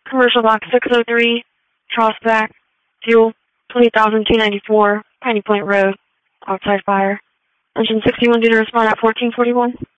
Commercial box 603, Trossback, fuel, 20,294, Piney Point Road, outside fire. Engine 61 due to respond at 1441.